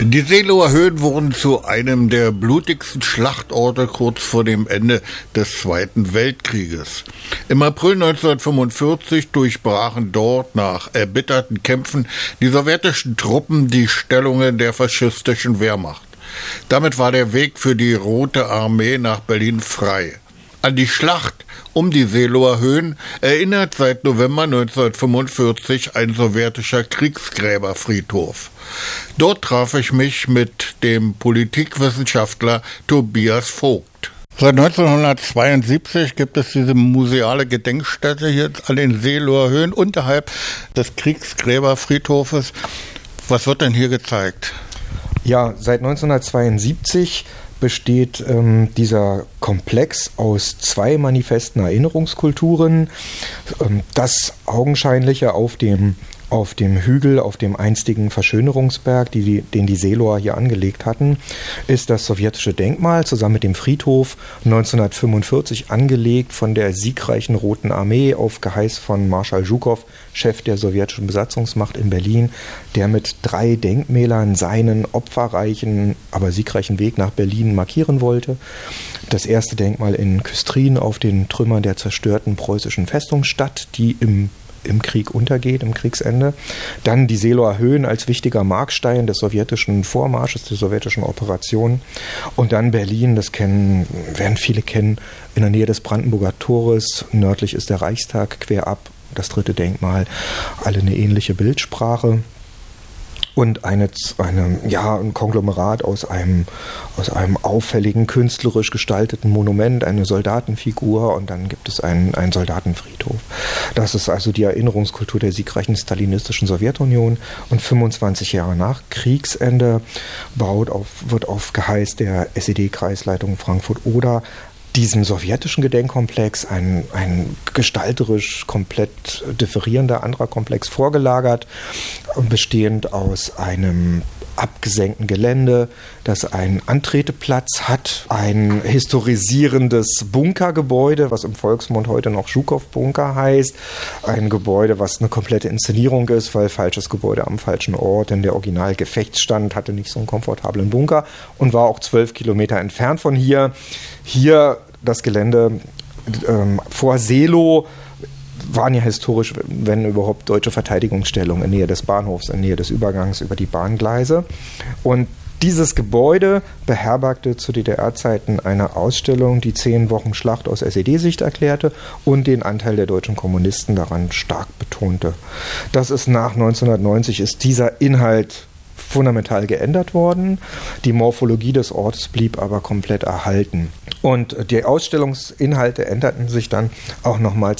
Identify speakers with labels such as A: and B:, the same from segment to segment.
A: Die Seelower Höhen wurden zu einem der blutigsten Schlachtorte kurz vor dem Ende des Zweiten Weltkrieges. Im April 1945 durchbrachen dort nach erbitterten Kämpfen die sowjetischen Truppen die Stellungen der faschistischen Wehrmacht. Damit war der Weg für die Rote Armee nach Berlin frei. An die Schlacht um die Seelower Höhen erinnert seit November 1945 ein sowjetischer Kriegsgräberfriedhof. Dort traf ich mich mit dem Politikwissenschaftler Tobias Vogt. Seit 1972 gibt es diese museale Gedenkstätte hier an den Seelower Höhen unterhalb des Kriegsgräberfriedhofes. Was wird denn hier gezeigt?
B: Ja, seit 1972 besteht dieser Komplex aus zwei manifesten Erinnerungskulturen. Das Augenscheinliche auf dem Hügel, auf dem einstigen Verschönerungsberg, den die Seelower hier angelegt hatten, ist das sowjetische Denkmal zusammen mit dem Friedhof 1945 angelegt von der siegreichen Roten Armee auf Geheiß von Marschall Zhukow, Chef der sowjetischen Besatzungsmacht in Berlin, der mit 3 Denkmälern seinen opferreichen, aber siegreichen Weg nach Berlin markieren wollte. Das erste Denkmal in Küstrin auf den Trümmern der zerstörten preußischen Festungsstadt, die im Krieg untergeht, im Kriegsende. Dann die Seelower Höhen als wichtiger Markstein des sowjetischen Vormarsches, der sowjetischen Operation. Und dann Berlin, werden viele kennen, in der Nähe des Brandenburger Tores. Nördlich ist der Reichstag, quer ab, das dritte Denkmal. Alle eine ähnliche Bildsprache. Und ein Konglomerat aus einem auffälligen, künstlerisch gestalteten Monument, eine Soldatenfigur, und dann gibt es einen Soldatenfriedhof. Das ist also die Erinnerungskultur der siegreichen stalinistischen Sowjetunion. Und 25 Jahre nach Kriegsende wird auf Geheiß der SED-Kreisleitung Frankfurt-Oder diesem sowjetischen Gedenkkomplex ein gestalterisch komplett differierender anderer Komplex vorgelagert, bestehend aus einem abgesenkten Gelände, das einen Antreteplatz hat, ein historisierendes Bunkergebäude, was im Volksmund heute noch Zhukow-Bunker heißt, ein Gebäude, was eine komplette Inszenierung ist, weil falsches Gebäude am falschen Ort, denn der Original-Gefechtsstand hatte nicht so einen komfortablen Bunker und war auch 12 Kilometer entfernt von hier. Hier das Gelände vor Seelow waren ja historisch, wenn überhaupt, deutsche Verteidigungsstellungen in Nähe des Bahnhofs, in Nähe des Übergangs über die Bahngleise. Und dieses Gebäude beherbergte zu DDR-Zeiten eine Ausstellung, die 10 Wochen Schlacht aus SED-Sicht erklärte und den Anteil der deutschen Kommunisten daran stark betonte. Das ist nach 1990 ist dieser Inhalt fundamental geändert worden. Die Morphologie des Ortes blieb aber komplett erhalten. Und die Ausstellungsinhalte änderten sich dann auch nochmal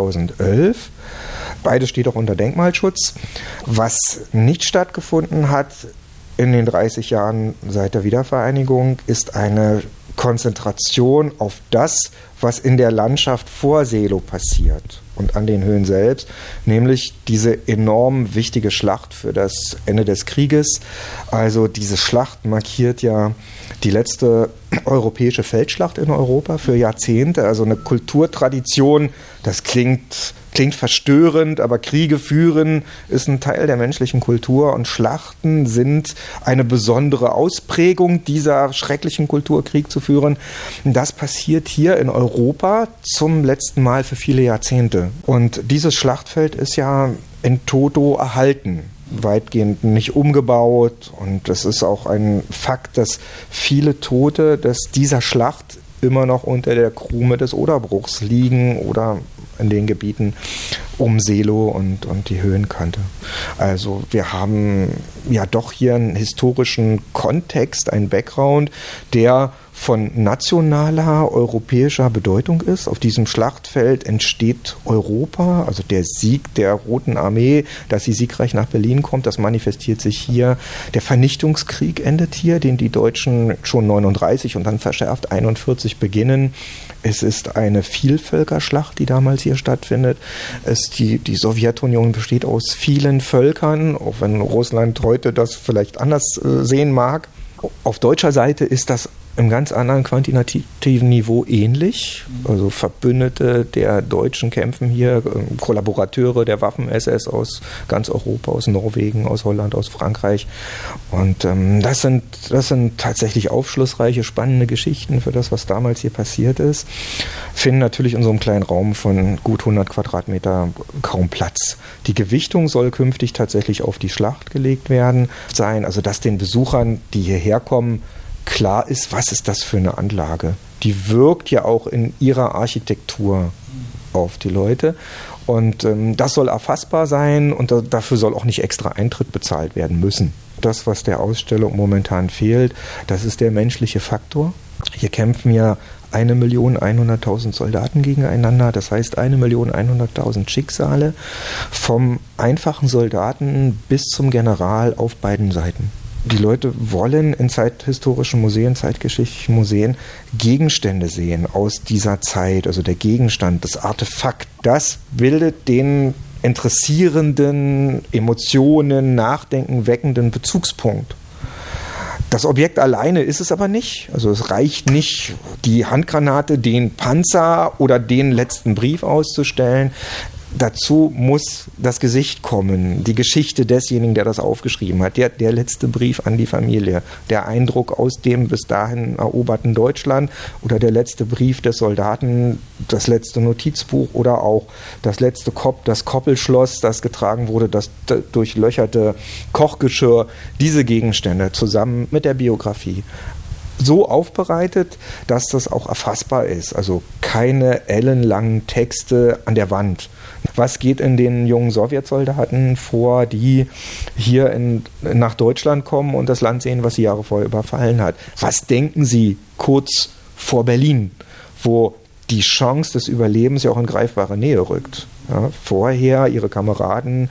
B: 2011. Beides steht auch unter Denkmalschutz. Was nicht stattgefunden hat in den 30 Jahren seit der Wiedervereinigung, ist eine Konzentration auf das, was in der Landschaft vor Seelow passiert und an den Höhen selbst, nämlich diese enorm wichtige Schlacht für das Ende des Krieges. Also diese Schlacht markiert ja die letzte europäische Feldschlacht in Europa für Jahrzehnte, also eine Kulturtradition. Das klingt verstörend, aber Kriege führen ist ein Teil der menschlichen Kultur und Schlachten sind eine besondere Ausprägung dieser schrecklichen Kultur, Krieg zu führen. Das passiert hier in Europa zum letzten Mal für viele Jahrzehnte. Und dieses Schlachtfeld ist ja in toto erhalten, weitgehend nicht umgebaut. Und es ist auch ein Fakt, dass viele Tote dieser Schlacht immer noch unter der Krume des Oderbruchs liegen oder in den Gebieten um Seelow und die Höhenkante. Also wir haben ja doch hier einen historischen Kontext, einen Background, der von nationaler, europäischer Bedeutung ist. Auf diesem Schlachtfeld entsteht Europa, also der Sieg der Roten Armee, dass sie siegreich nach Berlin kommt, das manifestiert sich hier. Der Vernichtungskrieg endet hier, den die Deutschen schon 39 und dann verschärft 41 beginnen. Es ist eine Vielvölkerschlacht, die damals hier stattfindet. Die Sowjetunion besteht aus vielen Völkern, auch wenn Russland heute das vielleicht anders sehen mag. Auf deutscher Seite ist das im ganz anderen quantitativen Niveau ähnlich. Also Verbündete der Deutschen kämpfen hier, Kollaborateure der Waffen-SS aus ganz Europa, aus Norwegen, aus Holland, aus Frankreich. Und das sind tatsächlich aufschlussreiche, spannende Geschichten für das, was damals hier passiert ist. Finden natürlich in so einem kleinen Raum von gut 100 Quadratmeter kaum Platz. Die Gewichtung soll künftig tatsächlich auf die Schlacht gelegt werden sein, also dass den Besuchern, die hierher kommen, klar ist, was ist das für eine Anlage. Die wirkt ja auch in ihrer Architektur auf die Leute. Und das soll erfassbar sein und dafür soll auch nicht extra Eintritt bezahlt werden müssen. Das, was der Ausstellung momentan fehlt, das ist der menschliche Faktor. Hier kämpfen ja 1.100.000 Soldaten gegeneinander, das heißt 1.100.000 Schicksale vom einfachen Soldaten bis zum General auf beiden Seiten. Die Leute wollen in zeithistorischen Museen, zeitgeschichtlichen Museen Gegenstände sehen aus dieser Zeit, also der Gegenstand, das Artefakt. Das bildet den interessierenden, Emotionen, Nachdenken weckenden Bezugspunkt. Das Objekt alleine ist es aber nicht. Also es reicht nicht, die Handgranate, den Panzer oder den letzten Brief auszustellen. Dazu muss das Gesicht kommen, die Geschichte desjenigen, der das aufgeschrieben hat, der letzte Brief an die Familie, der Eindruck aus dem bis dahin eroberten Deutschland oder der letzte Brief des Soldaten, das letzte Notizbuch oder auch das letzte das Koppelschloss, das getragen wurde, das durchlöcherte Kochgeschirr, diese Gegenstände zusammen mit der Biografie. So aufbereitet, dass das auch erfassbar ist. Also keine ellenlangen Texte an der Wand. Was geht in den jungen Sowjetsoldaten vor, die hier nach Deutschland kommen und das Land sehen, was sie Jahre vorher überfallen hat? Was denken sie kurz vor Berlin, wo die Chance des Überlebens ja auch in greifbare Nähe rückt? Ja, vorher ihre Kameraden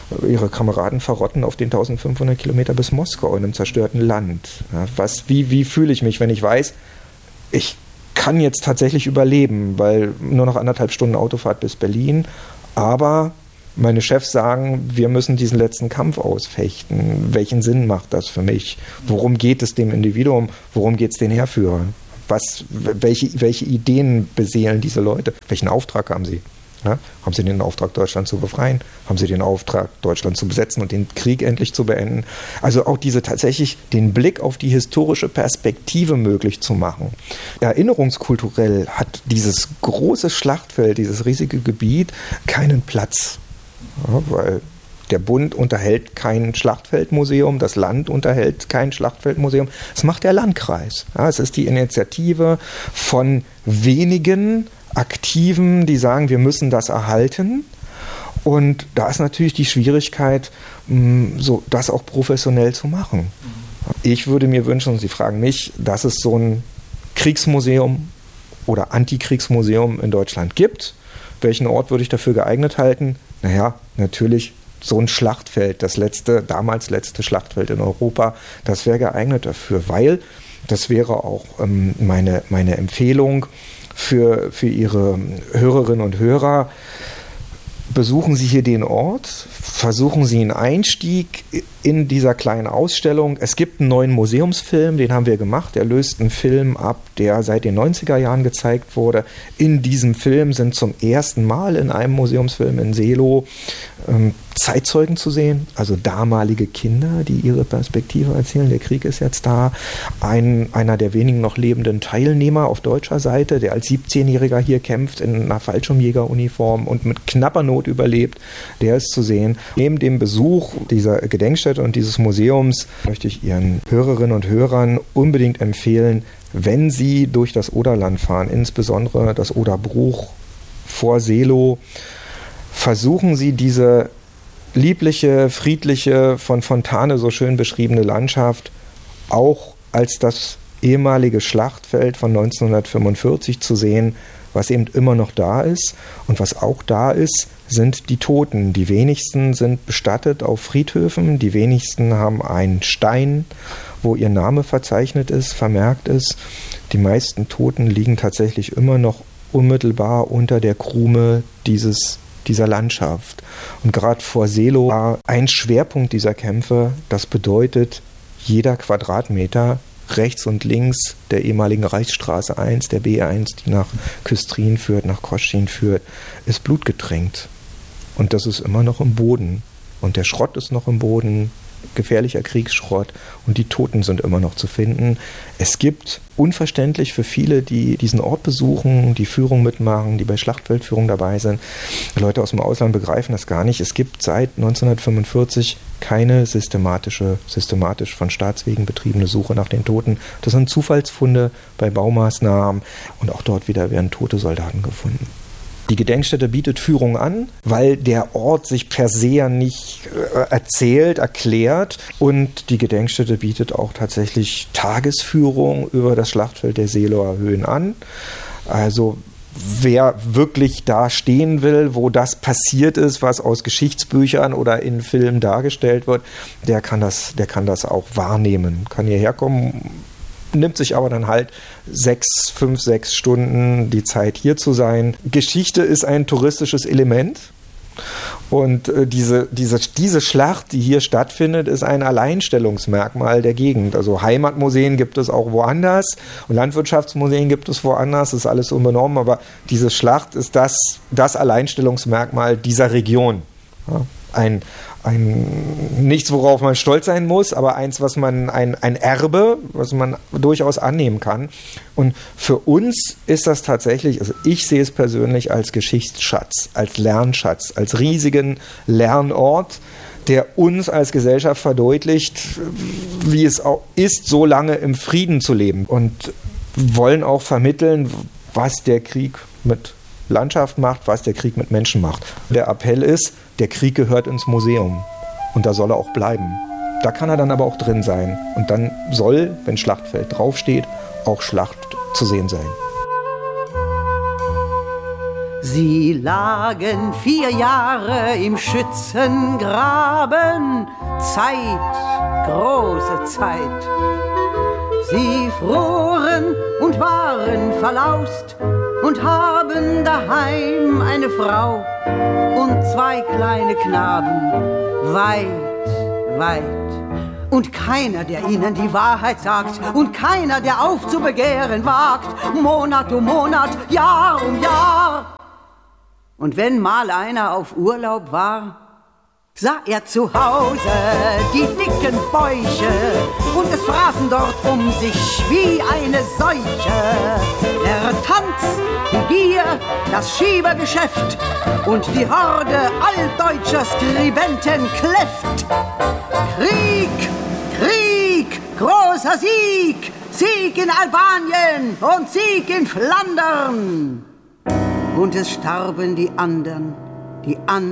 B: verrotten auf den 1500 Kilometer bis Moskau in einem zerstörten Land. Ja, wie fühle ich mich, wenn ich weiß, ich kann jetzt tatsächlich überleben, weil nur noch 1,5 Stunden Autofahrt bis Berlin, aber meine Chefs sagen, wir müssen diesen letzten Kampf ausfechten. Welchen Sinn macht das für mich? Worum geht es dem Individuum? Worum geht es den Heerführern? Welche Ideen beseelen diese Leute? Welchen Auftrag haben sie? Ja, haben sie den Auftrag, Deutschland zu befreien? Haben sie den Auftrag, Deutschland zu besetzen und den Krieg endlich zu beenden? Also auch tatsächlich den Blick auf die historische Perspektive möglich zu machen. Erinnerungskulturell hat dieses große Schlachtfeld, dieses riesige Gebiet keinen Platz, ja, weil der Bund unterhält kein Schlachtfeldmuseum, das Land unterhält kein Schlachtfeldmuseum. Das macht der Landkreis. Ja, es ist die Initiative von wenigen Aktiven, die sagen, wir müssen das erhalten. Und da ist natürlich die Schwierigkeit, das auch professionell zu machen. Ich würde mir wünschen, und Sie fragen mich, dass es so ein Kriegsmuseum oder Antikriegsmuseum in Deutschland gibt. Welchen Ort würde ich dafür geeignet halten? Naja, natürlich so ein Schlachtfeld, das damals letzte Schlachtfeld in Europa, das wäre geeignet dafür, weil das wäre auch meine Empfehlung für Ihre Hörerinnen und Hörer. Besuchen Sie hier den Ort, versuchen Sie einen Einstieg in dieser kleinen Ausstellung. Es gibt einen neuen Museumsfilm, den haben wir gemacht. Der löst einen Film ab, der seit den 90er Jahren gezeigt wurde. In diesem Film sind zum ersten Mal in einem Museumsfilm in Seelow Zeitzeugen zu sehen, also damalige Kinder, die ihre Perspektive erzählen. Der Krieg ist jetzt da. Einer der wenigen noch lebenden Teilnehmer auf deutscher Seite, der als 17-Jähriger hier kämpft in einer Fallschirmjägeruniform und mit knapper Not überlebt, der ist zu sehen. Neben dem Besuch dieser Gedenkstätte und dieses Museums möchte ich Ihren Hörerinnen und Hörern unbedingt empfehlen, wenn Sie durch das Oderland fahren, insbesondere das Oderbruch vor Seelow, versuchen Sie diese liebliche, friedliche, von Fontane so schön beschriebene Landschaft auch als das ehemalige Schlachtfeld von 1945 zu sehen, was eben immer noch da ist. Und was auch da ist, sind die Toten. Die wenigsten sind bestattet auf Friedhöfen, die wenigsten haben einen Stein, wo ihr Name verzeichnet ist, vermerkt ist. Die meisten Toten liegen tatsächlich immer noch unmittelbar unter der Krume dieser Landschaft. Und gerade vor Seelow war ein Schwerpunkt dieser Kämpfe, das bedeutet, jeder Quadratmeter rechts und links der ehemaligen Reichsstraße 1, der B1, die nach Küstrin führt, nach Koschin führt, ist blutgetränkt. Und das ist immer noch im Boden. Und der Schrott ist noch im Boden, gefährlicher Kriegsschrott, und die Toten sind immer noch zu finden. Es gibt, unverständlich für viele, die diesen Ort besuchen, die Führung mitmachen, die bei Schlachtfeldführungen dabei sind, Leute aus dem Ausland begreifen das gar nicht. Es gibt seit 1945 keine systematisch von Staatswegen betriebene Suche nach den Toten. Das sind Zufallsfunde bei Baumaßnahmen, und auch dort wieder werden tote Soldaten gefunden. Die Gedenkstätte bietet Führung an, weil der Ort sich per se ja nicht erklärt. Und die Gedenkstätte bietet auch tatsächlich Tagesführung über das Schlachtfeld der Seeloer Höhen an. Also wer wirklich da stehen will, wo das passiert ist, was aus Geschichtsbüchern oder in Filmen dargestellt wird, der kann das auch wahrnehmen, kann hierher kommen, nimmt sich aber dann halt 5, 6 Stunden die Zeit, hier zu sein. Geschichte ist ein touristisches Element. Und diese Schlacht, die hier stattfindet, ist ein Alleinstellungsmerkmal der Gegend. Also Heimatmuseen gibt es auch woanders und Landwirtschaftsmuseen gibt es woanders, das ist alles unbenommen, aber diese Schlacht ist das Alleinstellungsmerkmal dieser Region. Ja, nichts, worauf man stolz sein muss, aber eins, was man ein Erbe, was man durchaus annehmen kann. Und für uns ist das tatsächlich, also ich sehe es persönlich als Geschichtsschatz, als Lernschatz, als riesigen Lernort, der uns als Gesellschaft verdeutlicht, wie es auch ist, so lange im Frieden zu leben, und wollen auch vermitteln, was der Krieg mit Landschaft macht, was der Krieg mit Menschen macht. Der Appell ist, der Krieg gehört ins Museum, und da soll er auch bleiben. Da kann er dann aber auch drin sein, und dann soll, wenn Schlachtfeld draufsteht, auch Schlacht zu sehen sein.
C: Sie lagen 4 Jahre im Schützengraben, Zeit, große Zeit. Sie froren und waren verlaust und haben daheim eine Frau und 2 kleine Knaben, weit, weit. Und keiner, der ihnen die Wahrheit sagt, und keiner, der aufzubegehren wagt, Monat um Monat, Jahr um Jahr. Und wenn mal einer auf Urlaub war, sah er zu Hause die dicken Bäuche, und es fraßen dort um sich wie eine Seuche. Der Tanz, die Gier, das Schiebergeschäft und die Horde altdeutscher Skribenten kläfft. Krieg, Krieg, großer Sieg, Sieg in Albanien und Sieg in Flandern. Und es starben die anderen